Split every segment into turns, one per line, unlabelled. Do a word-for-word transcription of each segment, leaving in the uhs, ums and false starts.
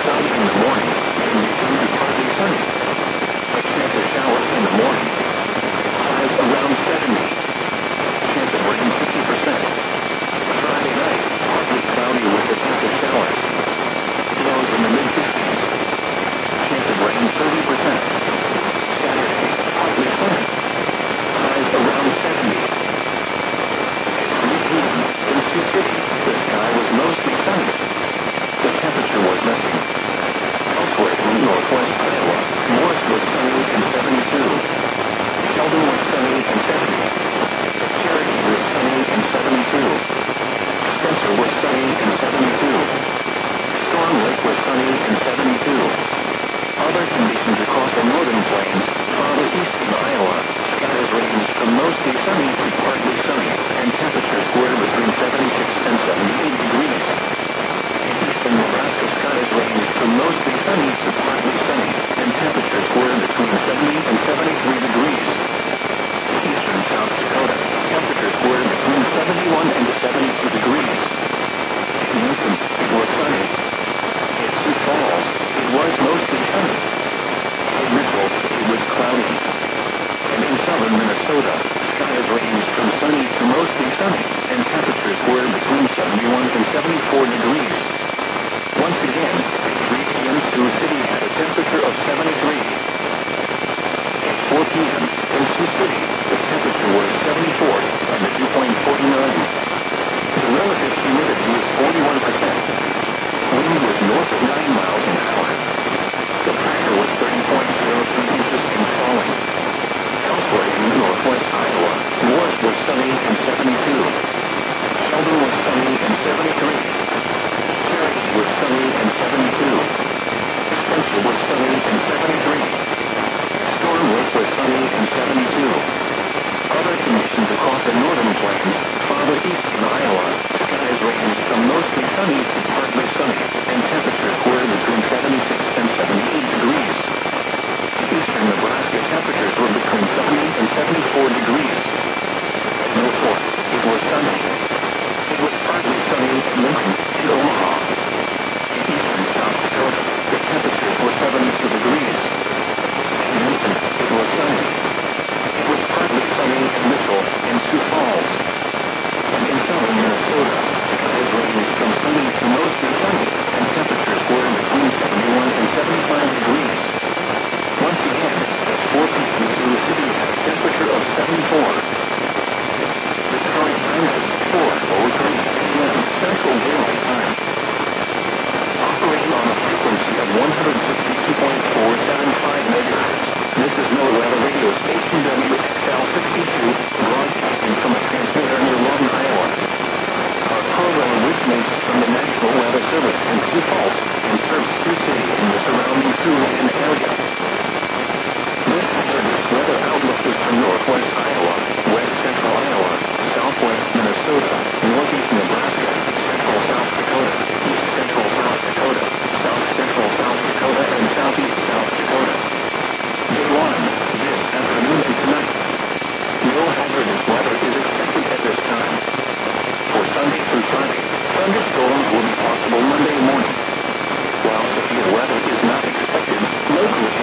Cloudy in the morning, then return to partly sunny. A chance of showers in the morning. Highs around seventy. Chance of rain fifty percent. Friday night, partly cloudy with a chance of showers. Lows in the mid-fifties. Chance of rain thirty percent. Saturday, partly sunny. Highs around seventy. At three p m in Sioux City, the sky was mostly sunny. The temperature was nothing. Elsewhere in northwest Iowa, Morris was sunny and seventy-two. Sheldon was sunny and seventy. Cherokee was sunny and seventy-two. Spencer was sunny and seventy-two. Storm Lake was sunny and seventy-two. Other conditions across the northern plains, farther east in Iowa, skies range from mostly sunny to partly sunny, and temperatures were between seventy-six and seventy-eight degrees. In eastern Nebraska, skies range from mostly sunny to partly sunny, and temperatures were between seventy and seventy-three degrees. In eastern South Dakota, temperatures were between seventy-one and seventy-two degrees. In Newton, it was sunny. In Sioux Falls, it was mostly sunny. In Mitchell, it was cloudy. And in southern Minnesota, skies ranged from sunny to mostly sunny, and temperatures were between seventy-one and seventy-four degrees. Once again, at three p m Sioux City had a temperature of seventy-three. At four p m in Sioux City, the temperature was seventy-four, and the dew point forty-nine. The relative humidity was forty-one percent. Wind was north of nine miles an hour. The pressure was thirty point zero three inches and falling. Elsewhere in northwest Iowa, Morris was sunny and seventy-two. Sheldon was sunny and seventy-three. Cherokee was sunny and seventy-two. Spencer was sunny and seventy-three. Storm Lake was sunny and seventy-two. Other conditions across the northern plains, farther east in Iowa, skies ranged from mostly sunny to partly sunny, and temperatures were between seventy-six and seventy-eight degrees. In eastern Nebraska, temperatures were between seventy and seventy-four degrees. At Mill Fork, it was sunny. It was partly sunny at Lincoln and Omaha. In eastern South Dakota, the temperatures were seventy-two degrees. In Newton, it was sunny. It was partly sunny at Mitchell and Sioux Falls. And in southern Minnesota, skies ranged from sunny to mostly sunny, and temperatures were between seventy-one and seventy-five degrees. Once again, at four p m Sioux City had a temperature of seventy-four. The current time is four oh three p m Central Daylight Time. Operating on a frequency of one hundred sixty-two point four seven five megahertz, this is NOAA Weather Radio Station W X L sixty-two, broadcasting from a transmitter near Lawton, Iowa. Our program originates from the National Weather Service in Sioux Falls and serves Sioux City and the surrounding Siouxland area. This hazardous weather outlook is for northwest Iowa, west central Iowa, southwest Minnesota, northeast Nebraska, central South Dakota, east central South Dakota, south central South Dakota, and southeast South Dakota. Day one, this afternoon and tonight. No hazardous weather is expected at this time. For Sunday through Friday, thunderstorms will be possible Monday morning. While severe weather is not expected, locally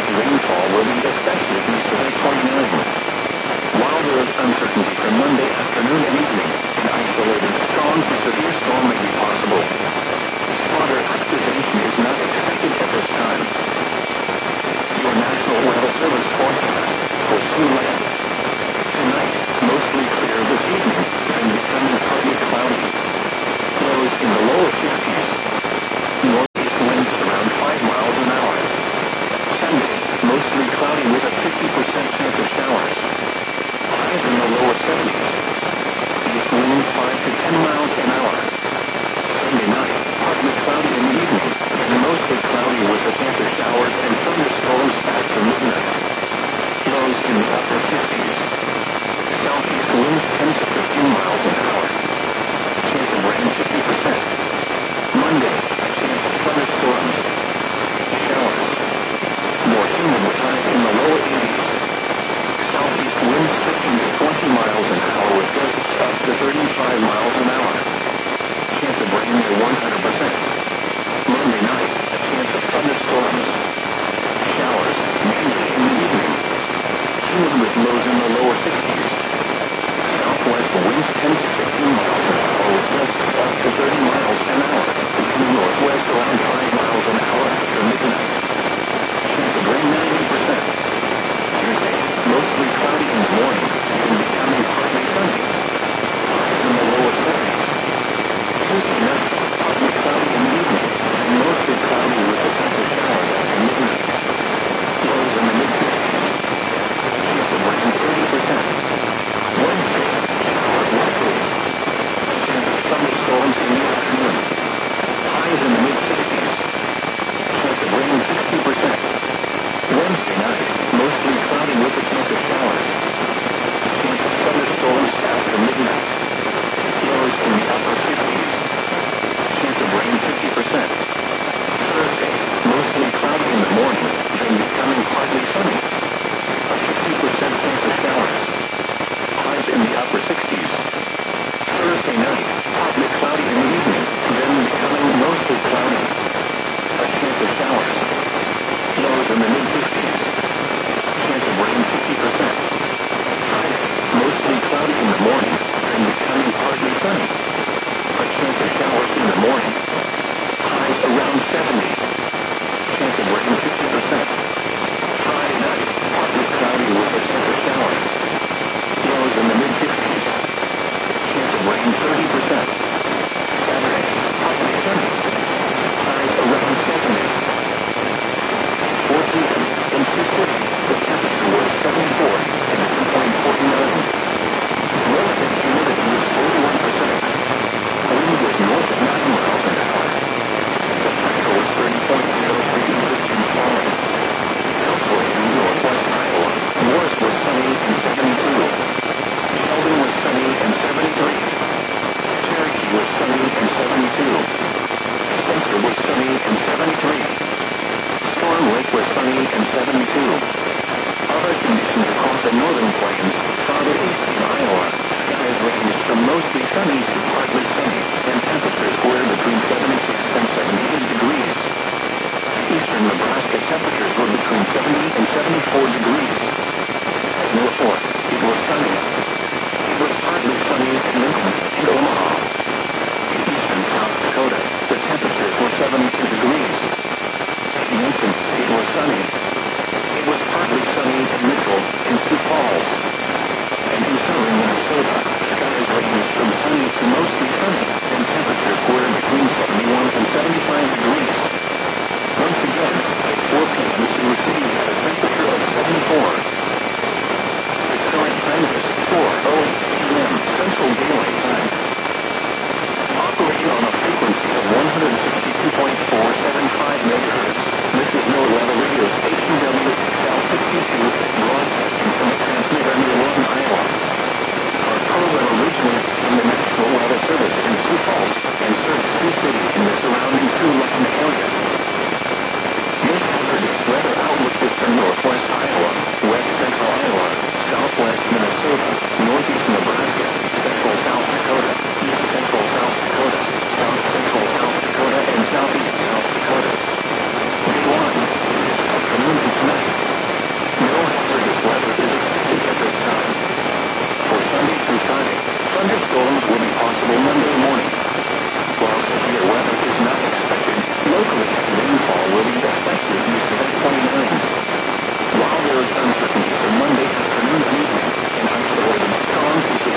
sixties. Chance of rain sixty percent. Wednesday night, mostly cloudy with a chance of showers. Chance of thunderstorms after midnight. Lows in the upper fifties. Chance of rain fifty percent. Thursday, mostly cloudy in the morning, then becoming partly sunny. A fifty percent chance of showers. Highs in the upper sixties. Thursday night, partly cloudy in the evening, then becoming mostly cloudy. A chance of showers. Lows in the mid-fifties. Chance of rain fifty percent. Friday, mostly cloudy in the morning, then becoming partly sunny. A chance of showers in the morning. Highs around seventy. Chance of rain fifty percent. Friday night, partly cloudy with a chance of showers. Lows in the mid-fifties. Chance of rain thirty percent. Saturday, partly sunny. Highs around seventy. four p m in Sioux City, the temperature was seventy-four and the dew point forty-nine. Relative humidity was forty-one percent. Wind was north of nine miles an hour. The pressure was thirty point zero three meters in Fahrenheit. Elsewhere in northwest Iowa, Morris was sunny and seventy-two. Sheldon was sunny and seventy-three. Cherokee was sunny and seventy-two. Spencer was sunny and seventy-three. Storm Lake was sunny and seventy-two. Other conditions across the northern plains, farther east in Iowa, skies ranged from mostly sunny to